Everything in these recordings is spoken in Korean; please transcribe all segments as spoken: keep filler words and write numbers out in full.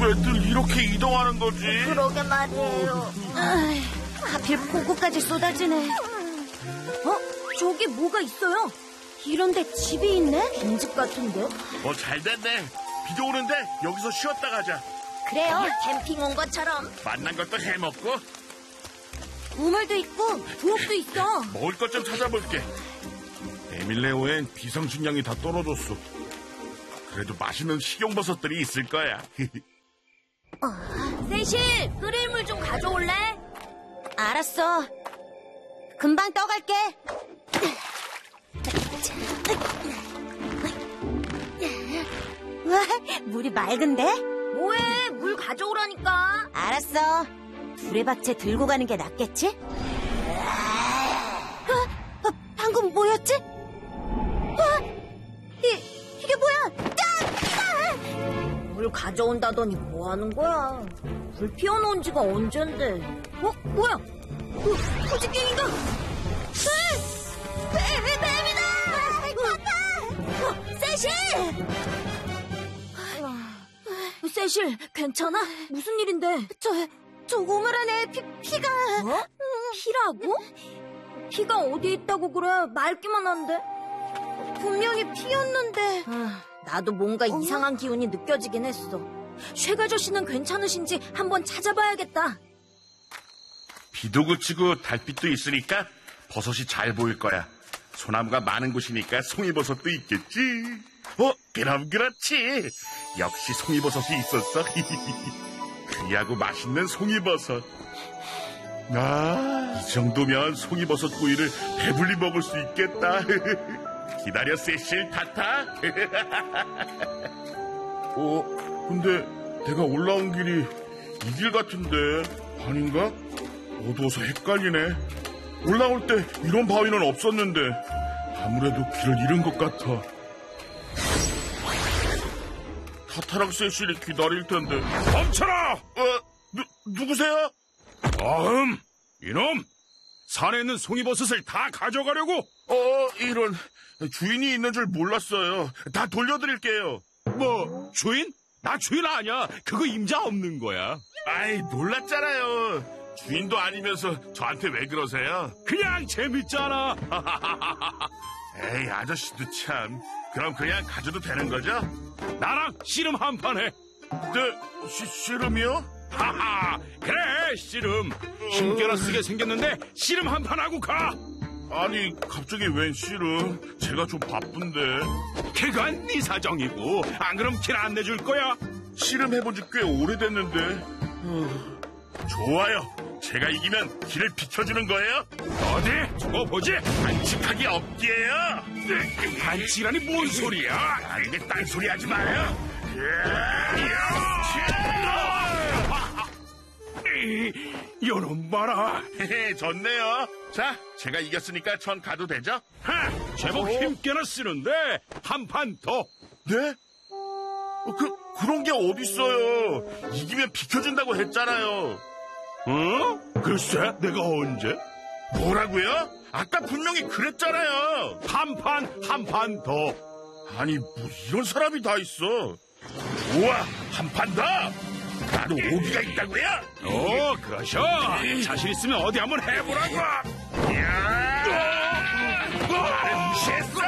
왜 늘 이렇게 이동하는 거지? 그러게 말이에요. 아이, 하필 폭우까지 쏟아지네. 어? 저기 뭐가 있어요? 이런데 집이 있네? 빈집 같은데? 어, 잘 됐네. 비도 오는데 여기서 쉬었다 가자. 그래요, 캠핑 온 것처럼. 만난 것도 해먹고. 우물도 있고 부엌도 있어. 먹을 것 좀 찾아볼게. 에밀레오엔 비상식량이 다 떨어졌어. 그래도 맛있는 식용버섯들이 있을 거야. 세실, 끓일 물 좀 가져올래? 알았어. 금방 떠갈게. 와, 물이 맑은데? 뭐해, 물 가져오라니까. 알았어. 두레박채 들고 가는 게 낫겠지? 어? 어, 방금 뭐였지? 어? 이, 이게 뭐야? 물 가져온다더니 뭐 하는 거야? 불 피워놓은 지가 언젠데. 어? 뭐야? 어, 토지갱인가? 뱀! 뱀! 뱀이다! 어, 세실! 세실, 괜찮아? 무슨 일인데? 저, 저 우물 안에 피, 피가... 어? 피라고? 피가 어디 있다고 그래? 맑기만 한데? 분명히 피였는데... 아, 나도 뭔가 어? 이상한 기운이 느껴지긴 했어. 薛 아저씨는 괜찮으신지 한번 찾아봐야겠다. 비도 그치고 달빛도 있으니까 버섯이 잘 보일 거야. 소나무가 많은 곳이니까 송이버섯도 있겠지. 어, 그럼 그렇지. 역시 송이버섯이 있었어. 귀하고 맛있는 송이버섯. 아, 이 정도면 송이버섯 구이를 배불리 먹을 수 있겠다. 기다려, 세실 타타. 어, 근데 내가 올라온 길이 이 길 같은데 아닌가? 어두워서 헷갈리네. 올라올 때 이런 바위는 없었는데 아무래도 길을 잃은 것 같아. 타타랑 세실이 기다릴 텐데. 멈춰라! 어, 누, 누구세요? 아흠, 이놈! 산에 있는 송이버섯을 다 가져가려고? 어, 이런. 주인이 있는 줄 몰랐어요. 다 돌려드릴게요. 뭐, 주인? 나 주인 아니야. 그거 임자 없는 거야. 아이, 놀랐잖아요. 주인도 아니면서 저한테 왜 그러세요? 그냥 재밌잖아. 에이, 아저씨도 참. 그럼 그냥 가져도 되는 거죠? 나랑 씨름 한 판 해. 네, 시, 씨름이요? 하하, 그래, 씨름. 힘겨나 쓰게 생겼는데 씨름 한 판 하고 가. 아니, 갑자기 웬 씨름? 제가 좀 바쁜데. 그건 네 사정이고, 안 그럼 길 안 내줄 거야. 씨름 해본 지 꽤 오래됐는데. 어, 좋아요. 제가 이기면 길을 비켜주는 거예요? 어디? 두고 보지. 반칙하기 없게요. 반칙이라니 뭔 소리야? 아, 이게 딴소리 하지 마요. 이놈 봐라. 졌네요. 자, 제가 이겼으니까 전 가도 되죠? 하, 제법 힘께나 쓰는데 한 판 더. 네? 어, 그, 그런 게 어딨어요. 이기면 비켜준다고 했잖아요. 어? 글쎄, 내가 언제? 뭐라고요? 아까 분명히 그랬잖아요. 한 판, 한 판 더. 아니, 뭐 이런 사람이 다 있어. 우와, 한 판 더! 나도 오기가 있다고요? 어, 그러셔. 자신 있으면 어디 한번 해보라고. 이야! 나를 무시했어!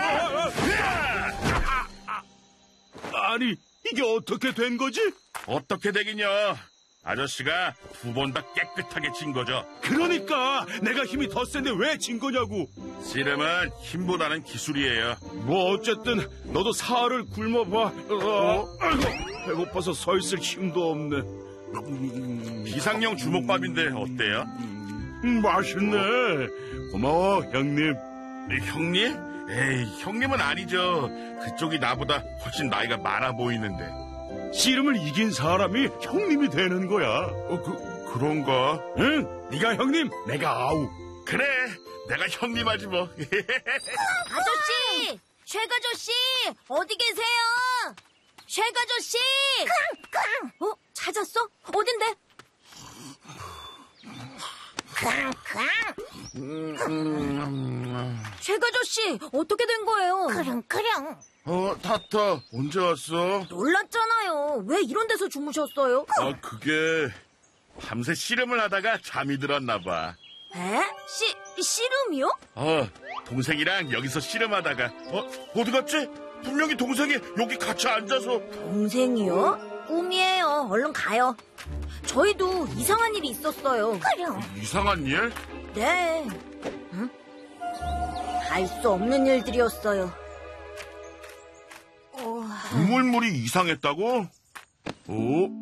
아니, 이게 어떻게 된 거지? 어떻게 되긴요. 아저씨가 두 번 다 깨끗하게 진 거죠. 그러니까 내가 힘이 더 센데 왜 진 거냐고. 씨름은 힘보다는 기술이에요. 뭐 어쨌든 너도 사흘을 굶어봐. 어, 아이고, 배고파서 서 있을 힘도 없네. 비상용 주먹밥인데 어때요? 음, 맛있네. 고마워, 형님. 네, 형님? 에이, 형님은 아니죠. 그쪽이 나보다 훨씬 나이가 많아 보이는데. 씨름을 이긴 사람이 형님이 되는 거야. 어, 그, 그런가? 응, 네가 형님, 내가 아우. 그래, 내가 형님 하지 뭐. 아저씨! 薛 아저씨! 어디 계세요? 薛 아저씨! 어? 찾았어? 어딘데? 薛 아저씨, 어떻게 된 거예요? 그렁그렁. 어, 타타, 언제 왔어? 놀랐잖아요. 그래요. 왜 이런 데서 주무셨어요? 아, 그게 밤새 씨름을 하다가 잠이 들었나 봐. 에? 씨, 씨름이요? 어, 동생이랑 여기서 씨름하다가 어? 어디 갔지? 분명히 동생이 여기 같이 앉아서. 동생이요? 꿈이에요. 얼른 가요. 저희도 이상한 일이 있었어요. 그래요. 이상한 일? 네. 응? 알 수 없는 일들이었어요. 어... 우물물이 이상했다고? 어?